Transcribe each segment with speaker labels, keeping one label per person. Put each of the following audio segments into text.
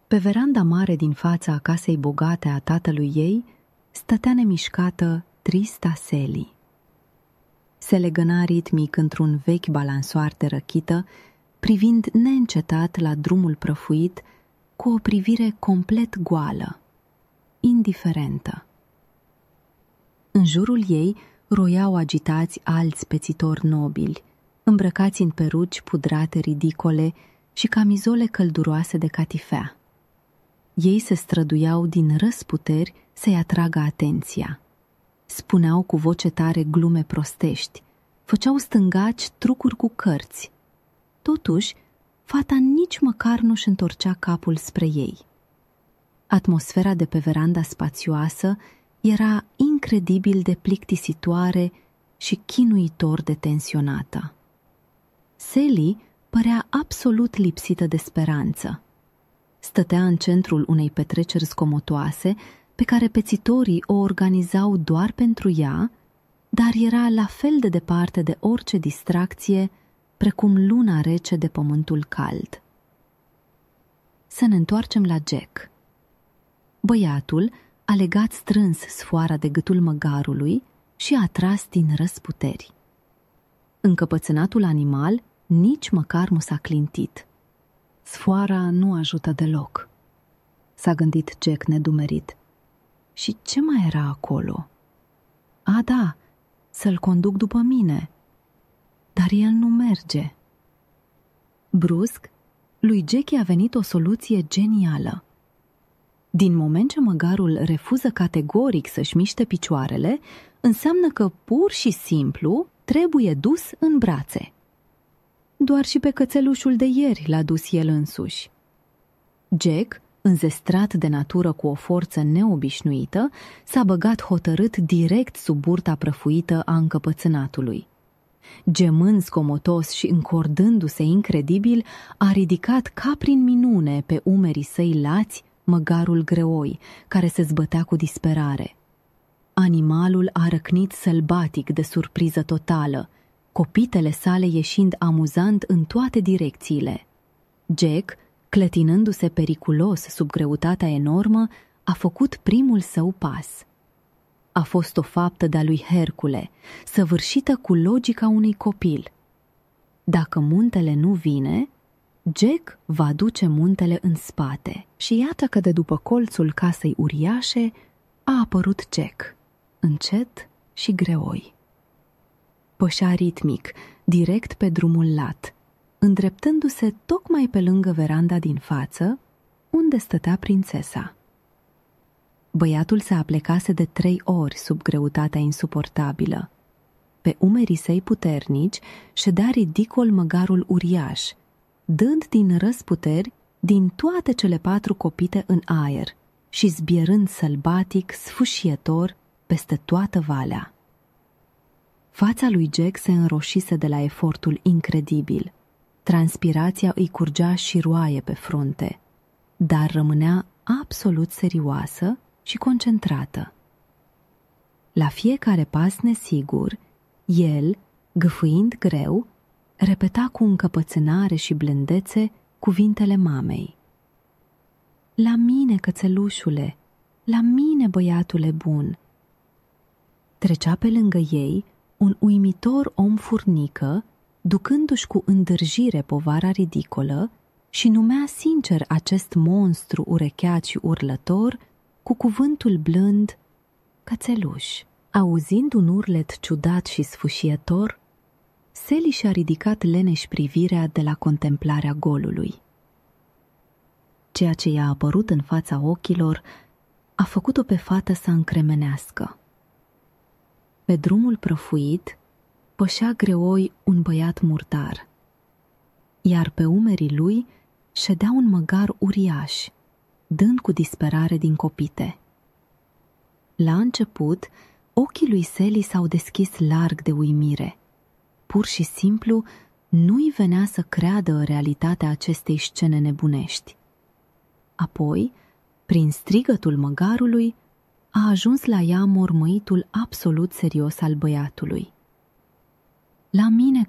Speaker 1: Pe veranda mare din fața casei bogate a tatălui ei stătea nemișcată trista Sally. Se legăna ritmic într-un vechi balansoar de răchită, privind neîncetat la drumul prăfuit cu o privire complet goală, indiferentă. În jurul ei roiau agitați alți pețitori nobili, îmbrăcați în peruci pudrate ridicole și camizole călduroase de catifea. Ei se străduiau din răsputeri să-i atragă atenția. Spuneau cu voce tare glume prostești, făceau stângaci trucuri cu cărți. Totuși, fata nici măcar nu-și întorcea capul spre ei. Atmosfera de pe veranda spațioasă era incredibil de plictisitoare și chinuitor de tensionată. Sally părea absolut lipsită de speranță. Stătea în centrul unei petreceri zgomotoase pe care pețitorii o organizau doar pentru ea, dar era la fel de departe de orice distracție precum luna rece de pământul cald. Să ne întoarcem la Jack. Băiatul a legat strâns sfoara de gâtul măgarului și a tras din răsputeri. Încăpățânatul animal nici măcar nu s-a clintit. Sfoara nu ajută deloc, s-a gândit Jack nedumerit. Și ce mai era acolo? A, da, să-l conduc după mine. Dar el nu merge. Brusc, lui Jackie a venit o soluție genială. Din moment ce măgarul refuză categoric să-și miște picioarele, înseamnă că pur și simplu trebuie dus în brațe. Doar și pe cățelușul de ieri l-a dus el însuși. Jack, înzestrat de natură cu o forță neobișnuită, s-a băgat hotărât direct sub burta prăfuită a încăpățânatului. Gemând zgomotos și încordându-se incredibil, a ridicat ca prin minune pe umerii săi lați măgarul greoi, care se zbătea cu disperare. Animalul a răcnit sălbatic de surpriză totală, copitele sale ieșind amuzant în toate direcțiile. Jack, clătinându-se periculos sub greutatea enormă, a făcut primul său pas. A fost o faptă de-a lui Hercule, săvârșită cu logica unui copil. Dacă muntele nu vine, Jack va duce muntele în spate. Și iată că de după colțul casei uriașe a apărut Jack, încet și greoi. Pășea ritmic, direct pe drumul lat, îndreptându-se tocmai pe lângă veranda din față, unde stătea prințesa. Băiatul se aplecase de 3 ori sub greutatea insuportabilă. Pe umerii săi puternici ședea ridicol măgarul uriaș, dând din răsputeri din toate cele 4 copite în aer și zbierând sălbatic, sfâșietor peste toată valea. Fața lui Jack se înroșise de la efortul incredibil. Transpirația îi curgea șiroaie pe frunte, dar rămânea absolut serioasă și concentrată. La fiecare pas nesigur, el, gâfâind greu, repeta cu încăpățânare și blândețe cuvintele mamei. La mine, cățelușule, la mine, băiatule bun. Trecea pe lângă ei un uimitor om furnică, ducându-și cu îndârjire povara ridicolă, și numea sincer acest monstru urecheat și urlător cu cuvântul blând cățeluș. Auzind un urlet ciudat și sfâșietor, Sally și-a ridicat leneș privirea de la contemplarea golului. Ceea ce i-a apărut în fața ochilor a făcut-o pe fată să încremenească. Pe drumul prăfuit pășea greoi un băiat murdar, iar pe umerii lui ședea un măgar uriaș, dând cu disperare din copite. La început, ochii lui Sally s-au deschis larg de uimire. Pur și simplu, nu-i venea să creadă realitatea acestei scene nebunești. Apoi, prin strigătul măgarului, a ajuns la ea mormăitul absolut serios al băiatului. La mine,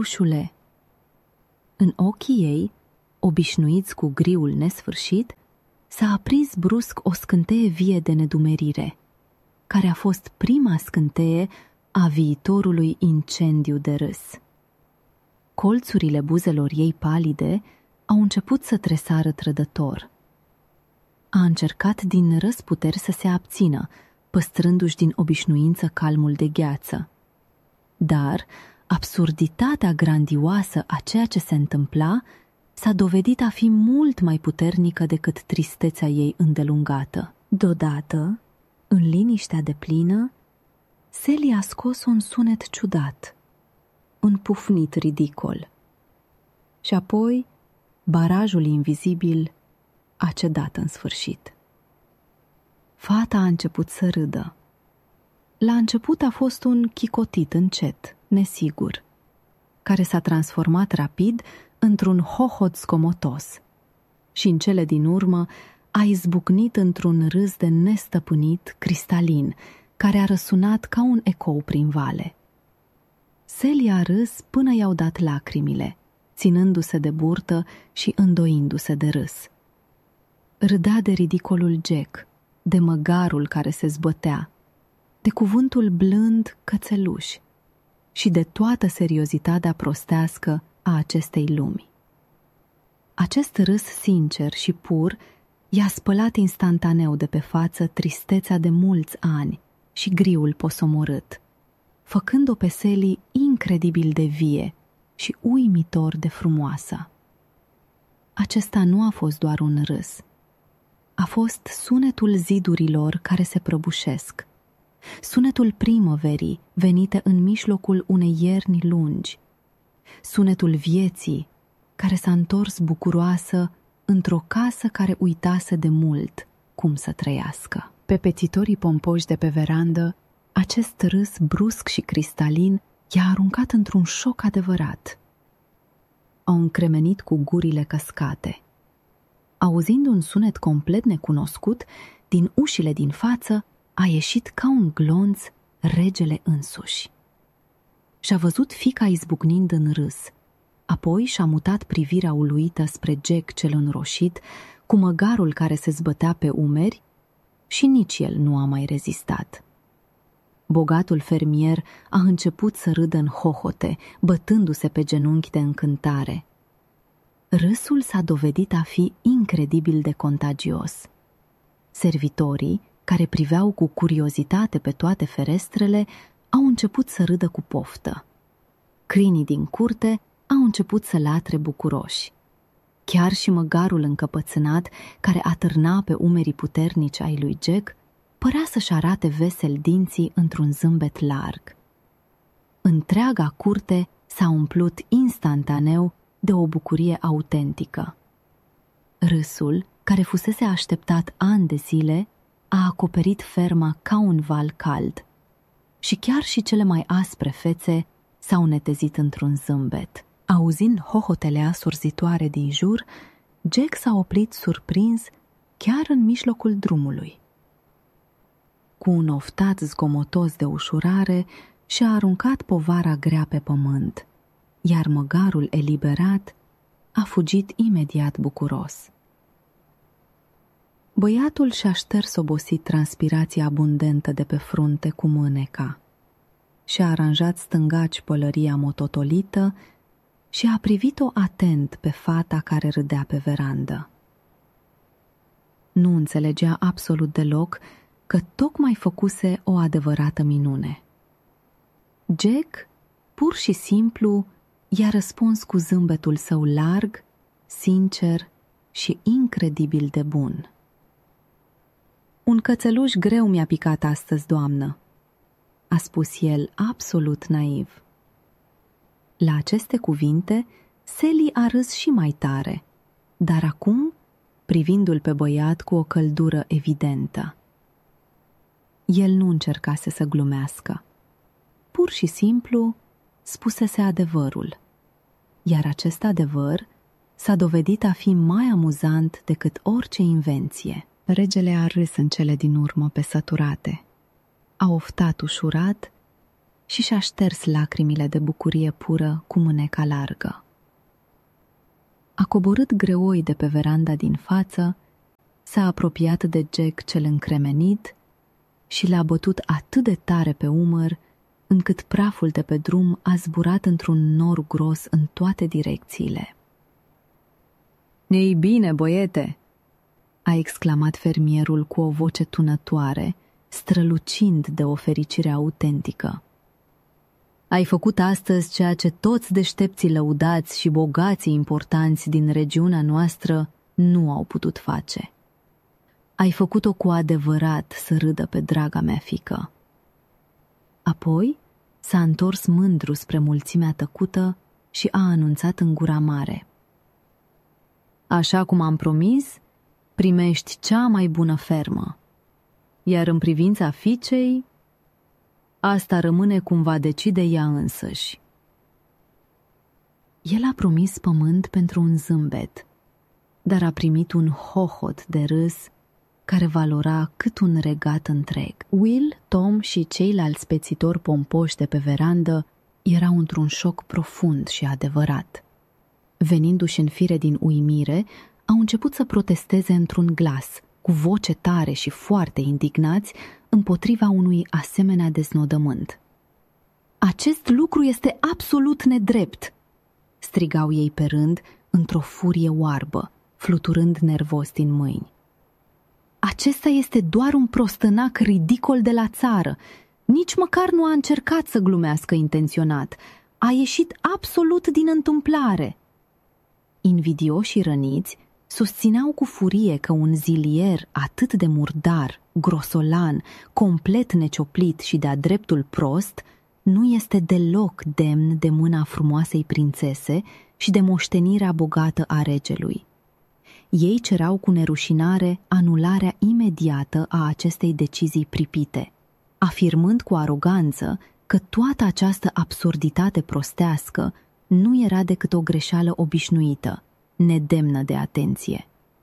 Speaker 1: cățelușule! În ochii ei, obișnuiți cu griul nesfârșit, s-a aprins brusc o scânteie vie de nedumerire, care a fost prima scânteie a viitorului incendiu de râs. Colțurile buzelor ei palide au început să tresară trădător. A încercat din răsputeri să se abțină, păstrându-și din obișnuință calmul de gheață. Dar absurditatea grandioasă a ceea ce se întâmpla s-a dovedit a fi mult mai puternică decât tristețea ei îndelungată. Deodată, în liniștea deplină, Sally a scos un sunet ciudat, un pufnit ridicol. Și apoi, barajul invizibil a cedat în sfârșit. Fata a început să râdă. La început a fost un chicotit încet, nesigur, care s-a transformat rapid într-un hohot zgomotos și în cele din urmă a izbucnit într-un râs de nestăpânit, cristalin, care a răsunat ca un ecou prin vale. Sally a râs până i-au dat lacrimile, ținându-se de burtă și îndoindu-se de râs. Râdea de ridicolul Jack, de măgarul care se zbătea, de cuvântul blând cățeluș și de toată seriozitatea prostească a acestei lumi. Acest râs sincer și pur i-a spălat instantaneu de pe față tristețea de mulți ani și griul posomorât, făcând-o pe Sally incredibil de vie și uimitor de frumoasă. Acesta nu a fost doar un râs. A fost sunetul zidurilor care se prăbușesc, sunetul primăverii venite în mijlocul unei ierni lungi, sunetul vieții care s-a întors bucuroasă într-o casă care uitase de mult cum să trăiască. Pe pețitorii pompoși de pe verandă, acest râs brusc și cristalin i-a aruncat într-un șoc adevărat. Au încremenit cu gurile căscate. Auzind un sunet complet necunoscut, din ușile din față a ieșit ca un glonț regele însuși. Și-a văzut fiica izbucnind în râs, apoi și-a mutat privirea uluită spre Jack cel înroșit, cu măgarul care se zbătea pe umeri, și nici el nu a mai rezistat. Bogatul fermier a început să râdă în hohote, bătându-se pe genunchi de încântare. Râsul s-a dovedit a fi incredibil de contagios. Servitorii, care priveau cu curiozitate pe toate ferestrele, au început să râdă cu poftă. Câinii din curte au început să latre bucuroși. Chiar și măgarul încăpățânat, care atârna pe umerii puternici ai lui Jack, părea să-și arate vesel dinții într-un zâmbet larg. Întreaga curte s-a umplut instantaneu de o bucurie autentică. Râsul, care fusese așteptat ani de zile, a acoperit ferma ca un val cald și chiar și cele mai aspre fețe s-au netezit într-un zâmbet. Auzind hohotele asurzitoare din jur, Jack s-a oprit surprins chiar în mijlocul drumului. Cu un oftat zgomotos de ușurare și-a aruncat povara grea pe pământ, iar măgarul eliberat a fugit imediat bucuros. Băiatul și-a șters obosit transpirația abundentă de pe frunte cu mâneca, și-a aranjat stângaci pălăria mototolită și a privit-o atent pe fata care râdea pe verandă. Nu înțelegea absolut deloc că tocmai făcuse o adevărată minune. Jack, pur și simplu, i-a răspuns cu zâmbetul său larg, sincer și incredibil de bun. "Un cățeluș greu mi-a picat astăzi, doamnă," a spus el absolut naiv. La aceste cuvinte, Sally a râs și mai tare, dar acum privindu-l pe băiat cu o căldură evidentă. El nu încercase să glumească. Pur și simplu spusese adevărul, iar acest adevăr s-a dovedit a fi mai amuzant decât orice invenție. Regele a râs în cele din urmă pe săturate. A oftat ușurat și și-a șters lacrimile de bucurie pură cu mâneca largă. A coborât greoi de pe veranda din față, s-a apropiat de Jack cel încremenit și l-a bătut atât de tare pe umăr, încât praful de pe drum a zburat într-un nor gros în toate direcțiile. „Ei bine, băiete!" a exclamat fermierul cu o voce tunătoare, strălucind de o fericire autentică. „Ai făcut astăzi ceea ce toți deștepții lăudați și bogații importanți din regiunea noastră nu au putut face. Ai făcut-o cu adevărat să râdă pe draga mea fiică." Apoi s-a întors mândru spre mulțimea tăcută și a anunțat în gura mare: „Așa cum am promis, primești cea mai bună fermă, iar în privința fiicei, asta rămâne cum va decide ea însăși." El a promis pământ pentru un zâmbet, dar a primit un hohot de râs care valora cât un regat întreg. Will, Tom și ceilalți pețitori pompoși de pe verandă erau într-un șoc profund și adevărat. Venindu-și în fire din uimire, au început să protesteze într-un glas, cu voce tare și foarte indignați, împotriva unui asemenea deznodământ. „Acest lucru este absolut nedrept!" strigau ei pe rând, într-o furie oarbă, fluturând nervos din mâini. „Acesta este doar un prostănac ridicol de la țară. Nici măcar nu a încercat să glumească intenționat. A ieșit absolut din întâmplare." Invidioși răniți susțineau cu furie că un zilier atât de murdar, grosolan, complet necioplit și de-a dreptul prost nu este deloc demn de mâna frumoasei prințese și de moștenirea bogată a regelui. Ei cereau cu nerușinare anularea imediată a acestei decizii pripite, afirmând cu aroganță că toată această absurditate prostească nu era decât o greșeală obișnuită, nedemnă de atenție.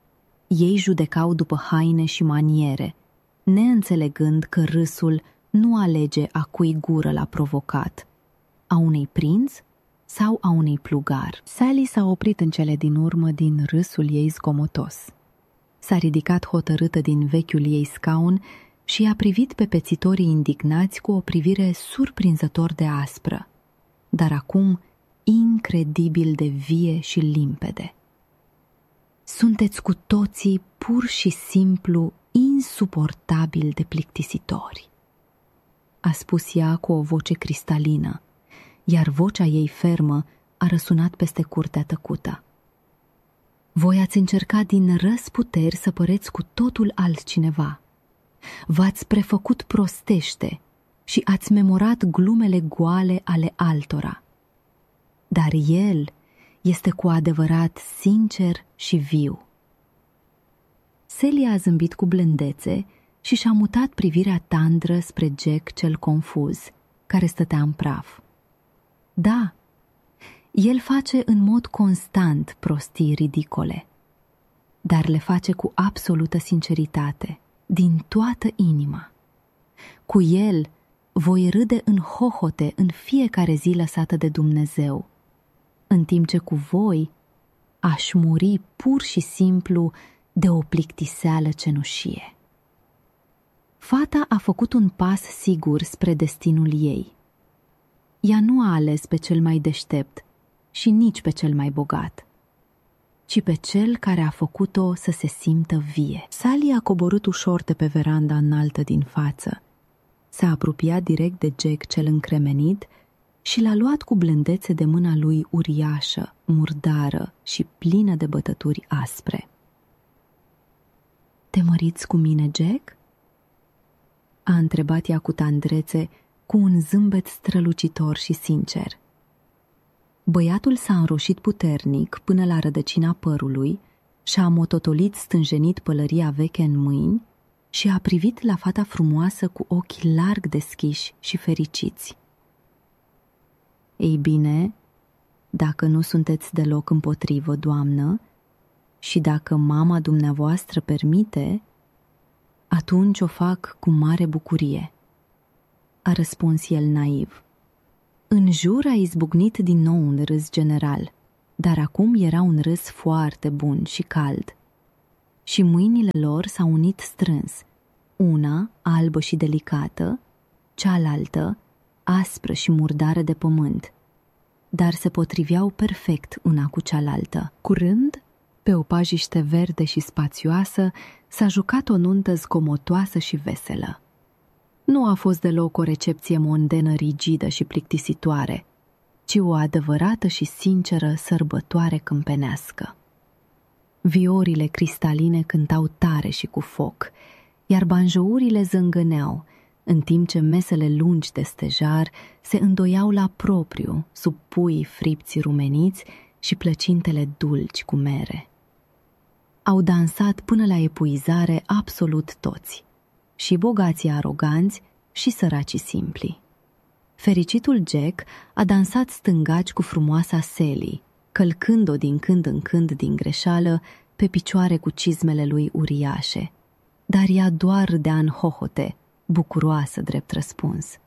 Speaker 1: Ei judecau după haine și maniere, neînțelegând că râsul nu alege a cui gură l-a provocat, a unei prinț sau a unei plugar. Sally s-a oprit în cele din urmă din râsul ei zgomotos. S-a ridicat hotărâtă din vechiul ei scaun și i-a privit pe pețitorii indignați cu o privire surprinzător de aspră, dar acum incredibil de vie și limpede. „Sunteți cu toții pur și simplu insuportabil de plictisitori," a spus ea cu o voce cristalină, iar vocea ei fermă a răsunat peste curtea tăcută. „Voi ați încercat din răsputeri să păreți cu totul altcineva. V-ați prefăcut prostește și ați memorat glumele goale ale altora. Dar el este cu adevărat sincer și viu." Celia a zâmbit cu blândețe și și-a mutat privirea tandră spre Jack cel confuz, care stătea în praf. „Da, el face în mod constant prostii ridicole, dar le face cu absolută sinceritate, din toată inima. Cu el voi râde în hohote în fiecare zi lăsată de Dumnezeu, în timp ce cu voi aș muri pur și simplu de o plictiseală cenușie." Fata a făcut un pas sigur spre destinul ei. Ea nu a ales pe cel mai deștept și nici pe cel mai bogat, ci pe cel care a făcut-o să se simtă vie. Sally a coborât ușor de pe veranda înaltă din față, s-a apropiat direct de Jack cel încremenit și l-a luat cu blândețe de mâna lui uriașă, murdară și plină de bătături aspre. „Te măriți cu mine, Jack?" a întrebat ea cu tandrețe, cu un zâmbet strălucitor și sincer. Băiatul s-a înroșit puternic până la rădăcina părului și-a mototolit stânjenit pălăria veche în mâini și a privit la fata frumoasă cu ochi larg deschiși și fericiți. „Ei bine, dacă nu sunteți deloc împotrivă, doamnă, și dacă mama dumneavoastră permite, atunci o fac cu mare bucurie," a răspuns el naiv. În jur a izbucnit din nou un râs general, dar acum era un râs foarte bun și cald. și mâinile lor s-au unit strâns, una albă și delicată, cealaltă aspră și murdară de pământ, dar se potriveau perfect una cu cealaltă. Curând, pe o pajiște verde și spațioasă, s-a jucat o nuntă zgomotoasă și veselă. Nu a fost deloc o recepție mondenă rigidă și plictisitoare, ci o adevărată și sinceră sărbătoare câmpenească. Viorile cristaline cântau tare și cu foc, iar banjourile zângăneau, în timp ce mesele lungi de stejar se îndoiau la propriu sub puii fripți rumeniți și plăcintele dulci cu mere. Au dansat până la epuizare absolut toți, și bogații aroganți și săracii simpli. Fericitul Jack a dansat stângaci cu frumoasa Sally, călcând-o din când în când din greșeală pe picioare cu cizmele lui uriașe, dar ea doar râdea în hohote, bucuroasă drept răspuns.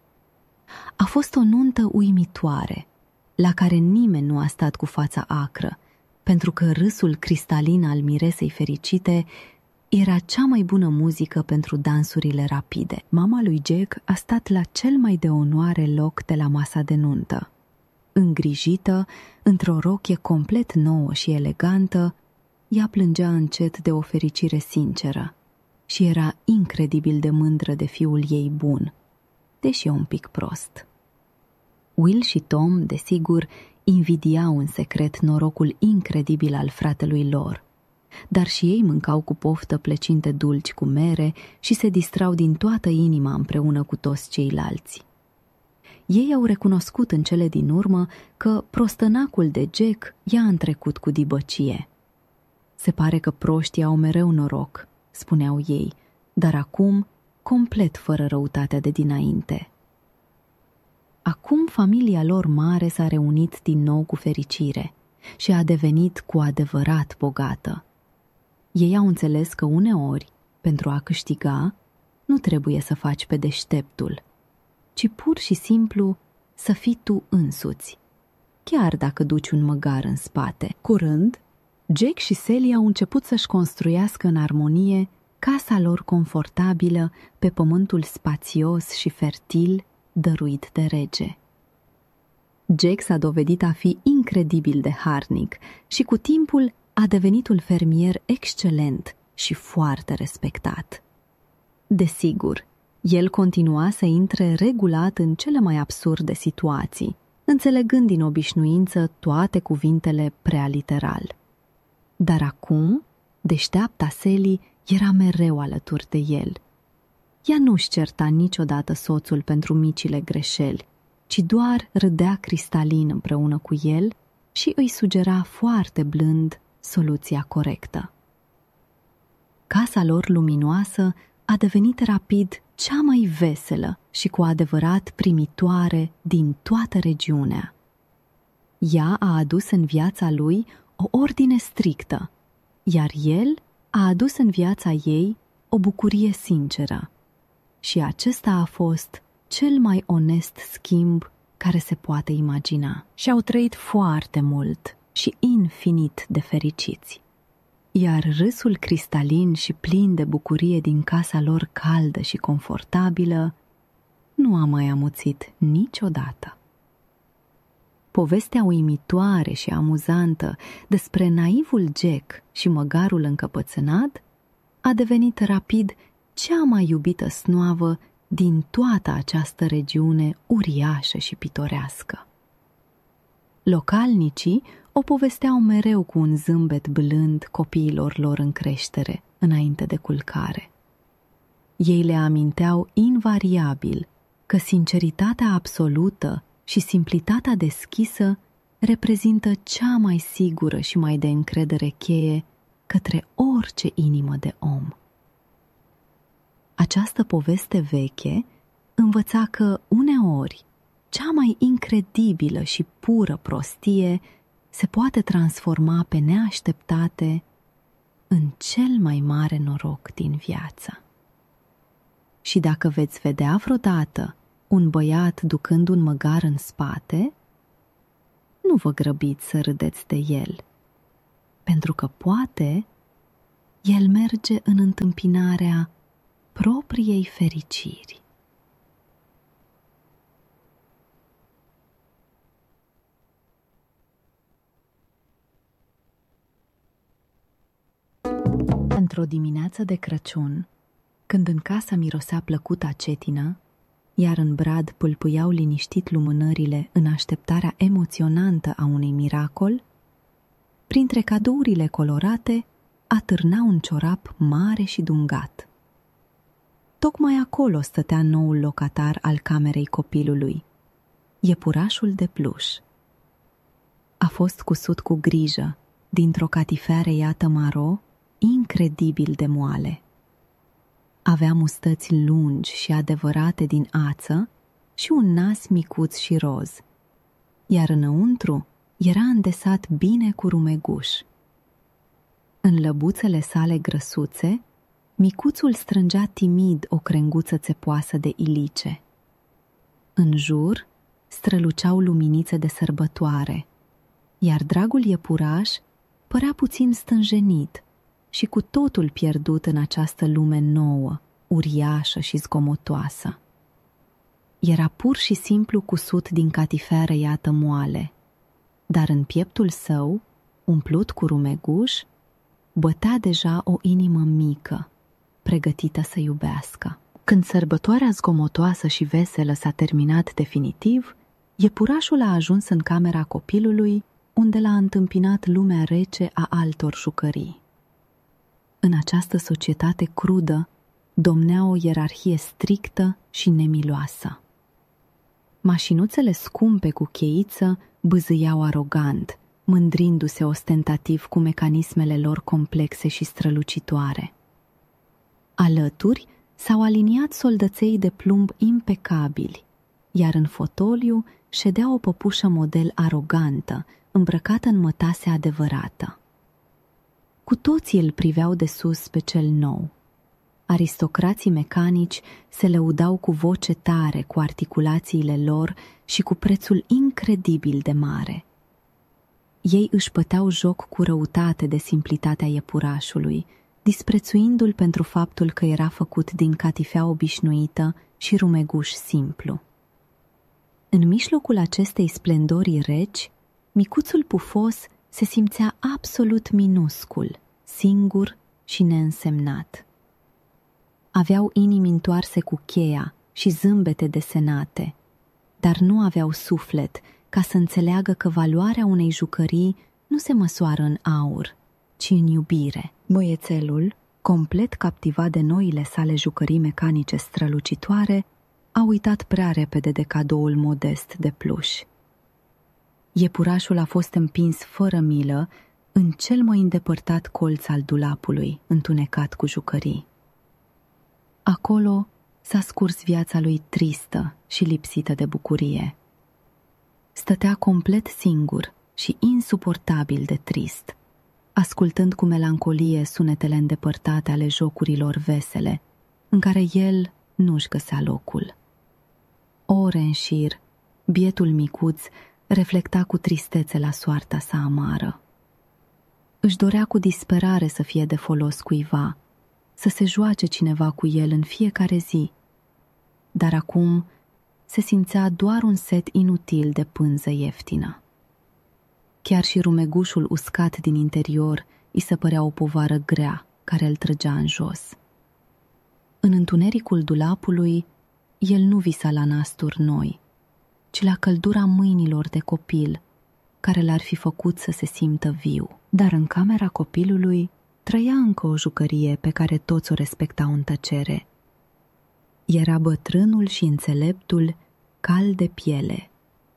Speaker 1: A fost o nuntă uimitoare, la care nimeni nu a stat cu fața acră, pentru că râsul cristalin al miresei fericite era cea mai bună muzică pentru dansurile rapide. Mama lui Jack a stat la cel mai de onoare loc de la masa de nuntă. Îngrijită, într-o rochie complet nouă și elegantă, ea plângea încet de o fericire sinceră și era incredibil de mândră de fiul ei bun, deși un pic prost. Will și Tom, desigur, invidiau în secret norocul incredibil al fratelui lor, dar și ei mâncau cu poftă plăcinte dulci cu mere și se distrau din toată inima împreună cu toți ceilalți. Ei au recunoscut în cele din urmă că prostănacul de Jack i-a întrecut cu dibăcie. Se pare că proștii au mereu noroc, spuneau ei, dar acum complet fără răutatea de dinainte. Acum familia lor mare s-a reunit din nou cu fericire și a devenit cu adevărat bogată. Ei au înțeles că uneori, pentru a câștiga, nu trebuie să faci pe deșteptul, ci pur și simplu să fii tu însuți, chiar dacă duci un măgar în spate. Curând, Jack și Sally au început să-și construiască în armonie casa lor confortabilă pe pământul spațios și fertil dăruit de rege. Jack s-a dovedit a fi incredibil de harnic și cu timpul a devenit un fermier excelent și foarte respectat. Desigur, el continua să intre regulat în cele mai absurde situații, înțelegând din obișnuință toate cuvintele prea literal. Dar acum, deșteapta Sally era mereu alături de el. Ea nu-și certa niciodată soțul pentru micile greșeli, ci doar râdea cristalin împreună cu el și îi sugera foarte blând soluția corectă. Casa lor luminoasă a devenit rapid cea mai veselă și cu adevărat primitoare din toată regiunea. Ea a adus în viața lui o ordine strictă, iar el a adus în viața ei o bucurie sinceră. Și acesta a fost cel mai onest schimb care se poate imagina. Și au trăit foarte mult și infinit de fericiți. Iar râsul cristalin și plin de bucurie din casa lor caldă și confortabilă nu a mai amuțit niciodată. Povestea uimitoare și amuzantă despre naivul Jack și măgarul încăpățânat a devenit rapid cea mai iubită snoavă din toată această regiune uriașă și pitorească. Localnicii o povesteau mereu cu un zâmbet blând copiilor lor în creștere, înainte de culcare. Ei le aminteau invariabil că sinceritatea absolută și simplitatea deschisă reprezintă cea mai sigură și mai de încredere cheie către orice inimă de om. Această poveste veche învăța că uneori cea mai incredibilă și pură prostie se poate transforma pe neașteptate în cel mai mare noroc din viață. Și dacă veți vedea vreodată un băiat ducând un măgar în spate, nu vă grăbiți să râdeți de el, pentru că poate el merge în întâmpinarea propriei fericiri. Într-o dimineață de Crăciun, când în casa mirosea plăcuta cetină, iar în brad pâlpâiau liniștit lumânările în așteptarea emoționantă a unui miracol, printre cadourile colorate atârna un ciorap mare și dungat. Tocmai acolo stătea noul locatar al camerei copilului, iepurașul de pluș. A fost cusut cu grijă dintr-o catifea iată maro, incredibil de moale. Avea mustăți lungi și adevărate din ață și un nas micuț și roz, iar înăuntru era îndesat bine cu rumeguș. În lăbuțele sale grăsuțe, micuțul strângea timid o crenguță țepoasă de ilice. În jur străluceau luminițe de sărbătoare, iar dragul iepuraș părea puțin stânjenit și cu totul pierdut în această lume nouă, uriașă și zgomotoasă. Era pur și simplu cusut din catifea răiată moale, dar în pieptul său, umplut cu rumeguș, bătea deja o inimă mică, pregătită să iubească. Când sărbătoarea zgomotoasă și veselă s-a terminat definitiv, iepurașul a ajuns în camera copilului, unde l-a întâmpinat lumea rece a altor jucării. În această societate crudă domnea o ierarhie strictă și nemiloasă. Mașinuțele scumpe cu cheiță bâzâiau arogant, mândrindu-se ostentativ cu mecanismele lor complexe și strălucitoare. Alături s-au aliniat soldăței de plumb impecabili, iar în fotoliu ședea o păpușă model arogantă, îmbrăcată în mătase adevărată. Cu toții îl priveau de sus pe cel nou. Aristocrații mecanici se lăudau cu voce tare cu articulațiile lor și cu prețul incredibil de mare. Ei își băteau joc cu răutate de simplitatea iepurașului, disprețuindu-l pentru faptul că era făcut din catifea obișnuită și rumeguș simplu. În mijlocul acestei splendorii reci, micuțul pufos se simțea absolut minuscul, singur și neînsemnat. Aveau inimi întoarse cu cheia și zâmbete desenate, dar nu aveau suflet ca să înțeleagă că valoarea unei jucării nu se măsoară în aur, ci în iubire. Băiețelul, complet captivat de noile sale jucării mecanice strălucitoare, a uitat prea repede de cadoul modest de pluș. Iepurașul a fost împins fără milă în cel mai îndepărtat colț al dulapului, întunecat cu jucării. Acolo s-a scurs viața lui tristă și lipsită de bucurie. Stătea complet singur și insuportabil de trist, ascultând cu melancolie sunetele îndepărtate ale jocurilor vesele, în care el nu-și găsea locul. Ore în șir, bietul micuț reflecta cu tristețe la soarta sa amară. Își dorea cu disperare să fie de folos cuiva, să se joace cineva cu el în fiecare zi, dar acum se simțea doar un set inutil de pânză ieftină. Chiar și rumegușul uscat din interior îi se părea o povară grea care îl trăgea în jos. În întunericul dulapului, el nu visa la nasturi noi, ci la căldura mâinilor de copil, care l-ar fi făcut să se simtă viu. Dar în camera copilului trăia încă o jucărie pe care toți o respectau în tăcere. Era bătrânul și înțeleptul Cal de Piele.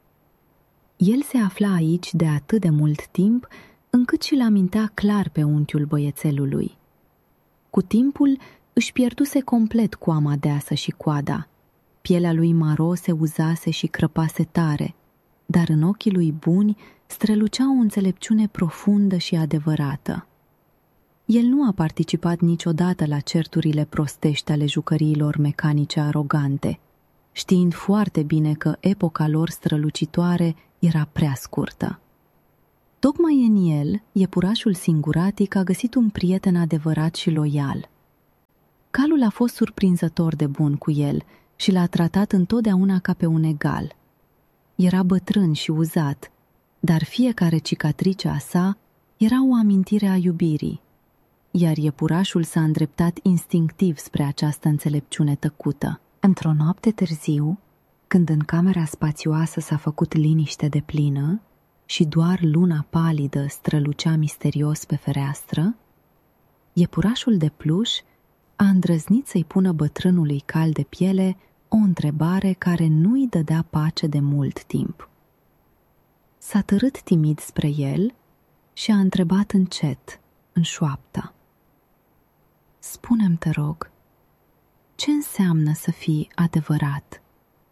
Speaker 1: El se afla aici de atât de mult timp, încât și-l amintea clar pe unchiul băiețelului. Cu timpul își pierduse complet coama deasă și coada. Pielea lui maro se uzase și crăpase tare, dar în ochii lui buni strălucea o înțelepciune profundă și adevărată. El nu a participat niciodată la certurile prostești ale jucăriilor mecanice arogante, știind foarte bine că epoca lor strălucitoare era prea scurtă. Tocmai în el, iepurașul singuratic a găsit un prieten adevărat și loial. Calul a fost surprinzător de bun cu el și l-a tratat întotdeauna ca pe un egal. Era bătrân și uzat, dar fiecare cicatrice a sa era o amintire a iubirii, iar iepurașul s-a îndreptat instinctiv spre această înțelepciune tăcută. Într-o noapte târziu, când în camera spațioasă s-a făcut liniște deplină și doar luna palidă strălucea misterios pe fereastră, iepurașul de pluș a îndrăznit să-i pună bătrânului cal de piele o întrebare care nu-i dădea pace de mult timp. S-a târât timid spre el și a întrebat încet, în șoaptă: „Spune-mi, te rog, ce înseamnă să fii adevărat?”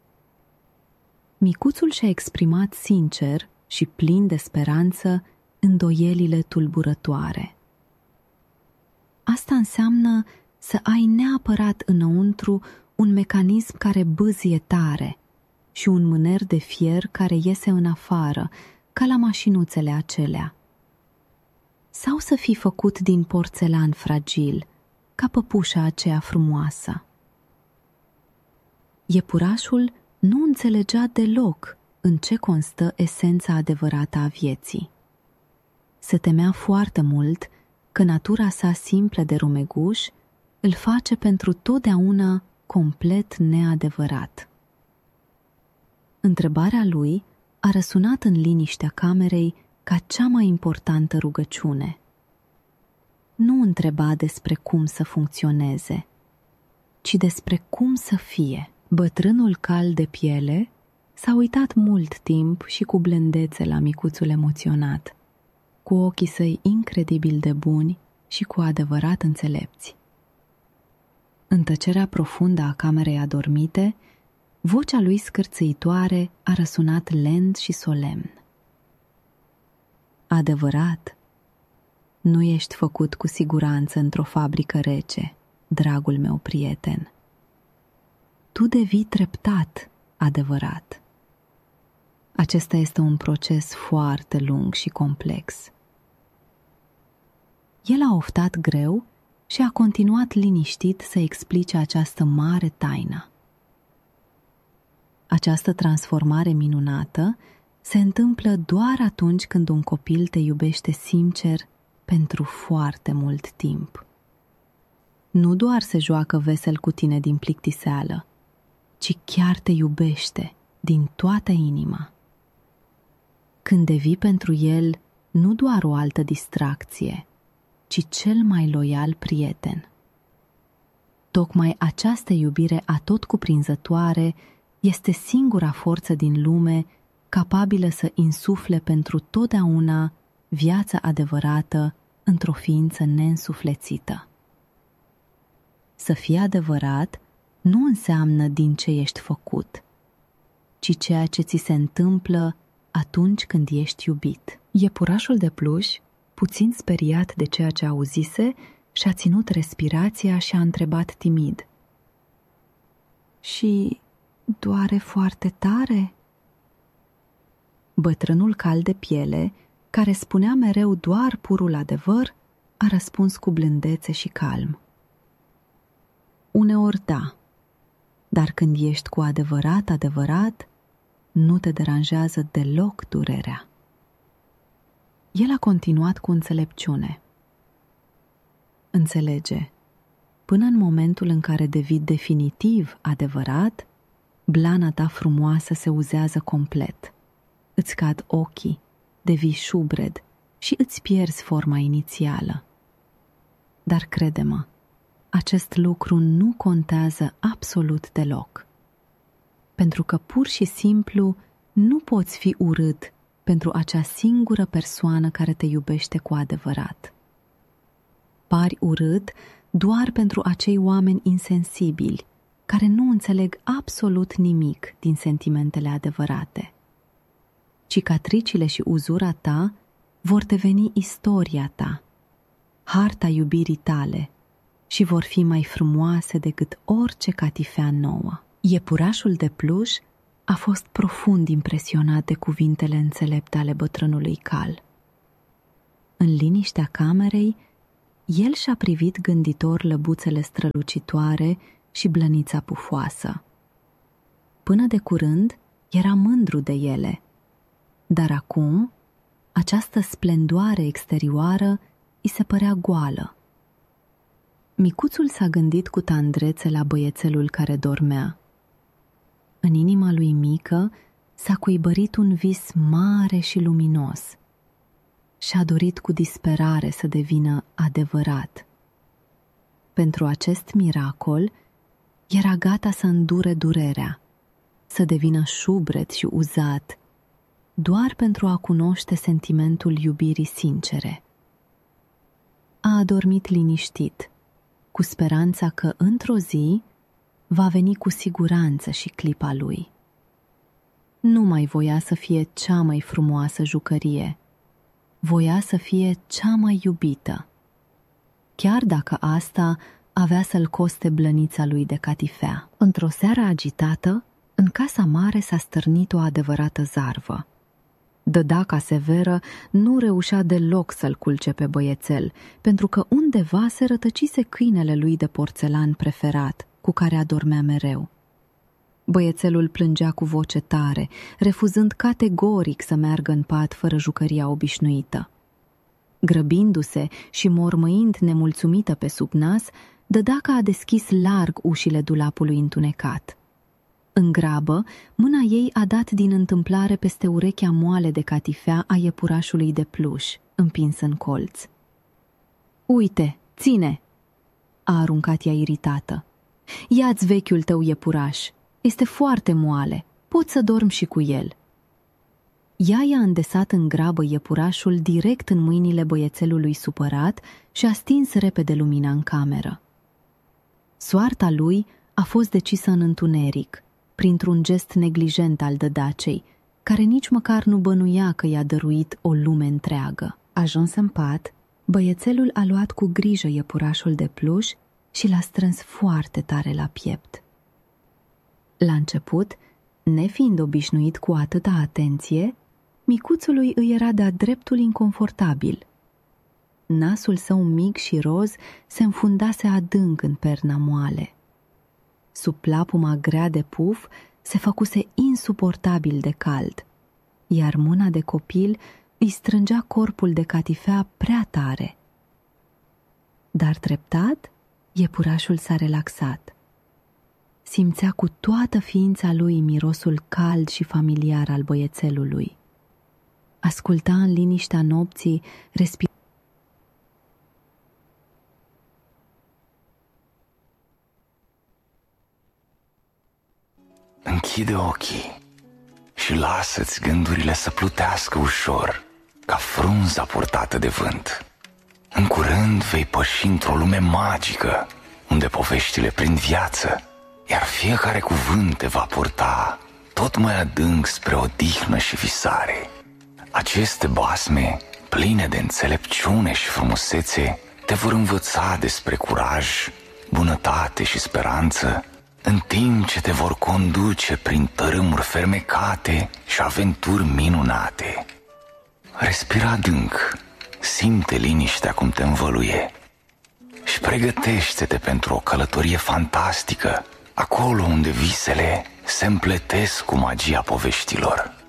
Speaker 1: Micuțul și-a exprimat sincer și plin de speranță îndoielile tulburătoare. Asta înseamnă să ai neapărat înăuntru un mecanism care bâzie tare și un mâner de fier care iese în afară, ca la mașinuțele acelea. Sau să fii făcut din porțelan fragil, ca păpușa aceea frumoasă. Iepurașul nu înțelegea deloc în ce constă esența adevărată a vieții. Se temea foarte mult că natura sa simplă de rumeguș îl face pentru totdeauna complet neadevărat. Întrebarea lui a răsunat în liniștea camerei ca cea mai importantă rugăciune. Nu întreba despre cum să funcționeze, ci despre cum să fie. Bătrânul cal de piele s-a uitat mult timp și cu blândețe la micuțul emoționat, cu ochii săi incredibil de buni și cu adevărat înțelepți. În tăcerea profundă a camerei adormite, vocea lui scârțâitoare a răsunat lent și solemn. Adevărat, nu ești făcut cu siguranță într-o fabrică rece, dragul meu prieten. Tu devii treptat adevărat. Acesta este un proces foarte lung și complex. El a oftat greu și a continuat liniștit să explice această mare taină. Această transformare minunată se întâmplă doar atunci când un copil te iubește sincer pentru foarte mult timp. Nu doar se joacă vesel cu tine din plictiseală, ci chiar te iubește din toată inima. Când devii pentru el nu doar o altă distracție, ci cel mai loial prieten. Tocmai această iubire atotcuprinzătoare este singura forță din lume capabilă să insufle pentru totdeauna viața adevărată într-o ființă neînsuflețită. Să fii adevărat nu înseamnă din ce ești făcut, ci ceea ce ți se întâmplă atunci când ești iubit. Iepurașul de pluș, puțin speriat de ceea ce auzise, și-a ținut respirația și a întrebat timid: „Și doare foarte tare?” Bătrânul cal de piele, care spunea mereu doar purul adevăr, a răspuns cu blândețe și calm: „Uneori da, dar când ești cu adevărat, nu te deranjează deloc durerea.” El a continuat cu înțelepciune: „Înțelege, până în momentul în care devii definitiv adevărat, blana ta frumoasă se uzează complet. Îți cad ochii, devii șubred și îți pierzi forma inițială. Dar crede-mă, acest lucru nu contează absolut deloc, pentru că pur și simplu nu poți fi urât pentru acea singură persoană care te iubește cu adevărat. Pari urât doar pentru acei oameni insensibili, care nu înțeleg absolut nimic din sentimentele adevărate. Cicatricile și uzura ta vor deveni istoria ta, harta iubirii tale, și vor fi mai frumoase decât orice catifea nouă.” Iepurașul de pluș a fost profund impresionat de cuvintele înțelepte ale bătrânului cal. În liniștea camerei, el și-a privit gânditor lăbuțele strălucitoare și blănița pufoasă. Până de curând era mândru de ele, dar acum această splendoare exterioară îi se părea goală. Micuțul s-a gândit cu tandrețe la băiețelul care dormea. În inima lui mică s-a cuibărit un vis mare și luminos. Și-a dorit cu disperare să devină adevărat. Pentru acest miracol, era gata să îndure durerea, să devină șubret și uzat, doar pentru a cunoaște sentimentul iubirii sincere. A adormit liniștit, cu speranța că într-o zi va veni cu siguranță și clipa lui. Nu mai voia să fie cea mai frumoasă jucărie, voia să fie cea mai iubită, chiar dacă asta avea să-l coste blănița lui de catifea. Într-o seară agitată, în casa mare s-a stârnit o adevărată zarvă. Dădaca severă nu reușea deloc să-l culce pe băiețel, pentru că undeva se rătăcise câinele lui de porțelan preferat, cu care adormea mereu. Băiețelul plângea cu voce tare, refuzând categoric să meargă în pat fără jucăria obișnuită. Grăbindu-se și mormăind nemulțumită pe sub nas, Dădaca a deschis larg ușile dulapului întunecat. În grabă, mâna ei a dat din întâmplare peste urechea moale de catifea a iepurașului de pluș, împins în colț. "Uite, ține!" a aruncat ea iritată. "Ia-ți vechiul tău iepuraș, este foarte moale, poți să dormi și cu el." Ea i-a îndesat în grabă iepurașul direct în mâinile băiețelului supărat și a stins repede lumina în cameră. Soarta lui a fost decisă în întuneric, printr-un gest neglijent al Dădacei, care nici măcar nu bănuia că i-a dăruit o lume întreagă. Ajuns în pat, băiețelul a luat cu grijă iepurașul de pluș și l-a strâns foarte tare la piept. La început, nefiind obișnuit cu atâta atenție, micuțului îi era de-a dreptul inconfortabil. Nasul său mic și roz se înfundase adânc în perna moale. Sub plapuma grea de puf se făcuse insuportabil de cald, iar mâna de copil îi strângea corpul de catifea prea tare. Dar treptat, iepurașul s-a relaxat. Simțea cu toată ființa lui mirosul cald și familiar al băiețelului. Asculta în liniștea nopții
Speaker 2: Închide ochii și lasă-ți gândurile să plutească ușor, ca frunza purtată de vânt. În curând vei păși într-o lume magică, unde poveștile prind viață, iar fiecare cuvânt te va purta tot mai adânc spre odihnă și visare. Aceste basme, pline de înțelepciune și frumusețe, te vor învăța despre curaj, bunătate și speranță, în timp ce te vor conduce prin tărâmuri fermecate și aventuri minunate. Respira adânc, simte liniștea cum te învăluie și pregătește-te pentru o călătorie fantastică, acolo unde visele se împletesc cu magia poveștilor.